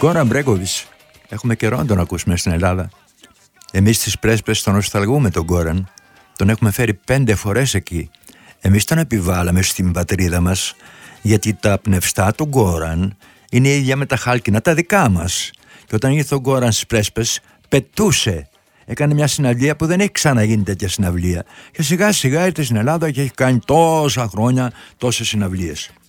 Γκόραν Μπρέγκοβιτς, έχουμε καιρό να τον ακούσουμε στην Ελλάδα. Εμείς στις Πρέσπες τον νοσταλγούμε τον Γκόραν. Τον έχουμε φέρει 5 φορές εκεί. Εμείς τον επιβάλαμε στην πατρίδα μας, γιατί τα πνευστά του Γκόραν είναι ίδια με τα χάλκινα τα δικά μας. Και όταν ήρθε ο Γκόραν στις Πρέσπες, πετούσε. Έκανε μια συναυλία που δεν έχει ξαναγίνει τέτοια συναυλία. Και σιγά σιγά ήρθε στην Ελλάδα και έχει κάνει τόσα χρόνια τόσες συναυλίες.